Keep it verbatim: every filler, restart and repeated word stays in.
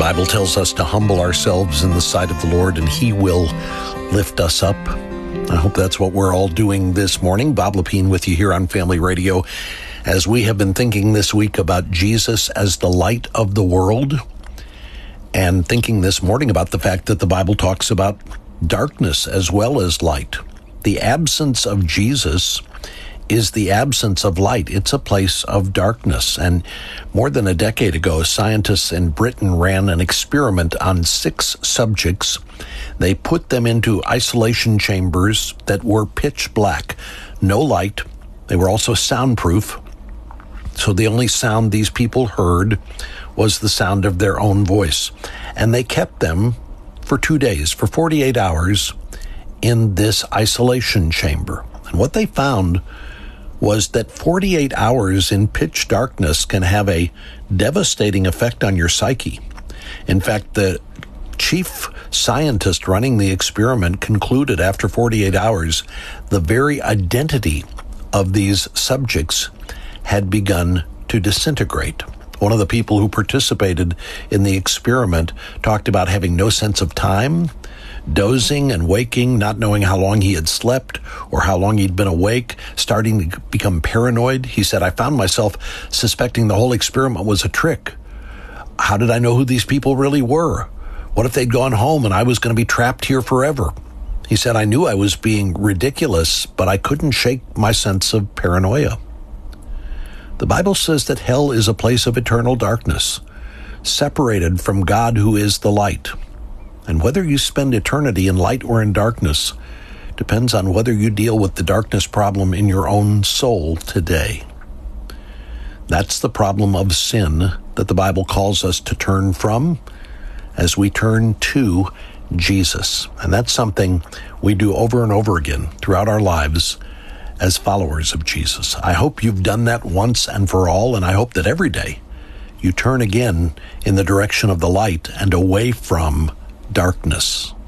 Bible tells us to humble ourselves in the sight of the Lord, and He will lift us up. I hope that's what we're all doing this morning. Bob Lepine with you here on Family Radio, as we have been thinking this week about Jesus as the light of the world, and thinking this morning about the fact that the Bible talks about darkness as well as light. The absence of Jesus is the absence of light. It's a place of darkness. And more than a decade ago, scientists in Britain ran an experiment on six subjects. They put them into isolation chambers that were pitch black, no light. They were also soundproof. So the only sound these people heard was the sound of their own voice. And they kept them for two days, for forty-eight hours, in this isolation chamber. And what they found was that forty-eight hours in pitch darkness can have a devastating effect on your psyche. In fact, the chief scientist running the experiment concluded after forty-eight hours, the very identity of these subjects had begun to disintegrate. One of the people who participated in the experiment talked about having no sense of time, dozing and waking, not knowing how long he had slept or how long he'd been awake, starting to become paranoid. He said, I found myself suspecting the whole experiment was a trick. How did I know who these people really were? What if they'd gone home and I was going to be trapped here forever? He said, I knew I was being ridiculous, but I couldn't shake my sense of paranoia. The Bible says that hell is a place of eternal darkness, separated from God who is the light. And whether you spend eternity in light or in darkness depends on whether you deal with the darkness problem in your own soul today. That's the problem of sin that the Bible calls us to turn from as we turn to Jesus. And that's something we do over and over again throughout our lives as followers of Jesus. I hope you've done that once and for all, and I hope that every day you turn again in the direction of the light and away from darkness.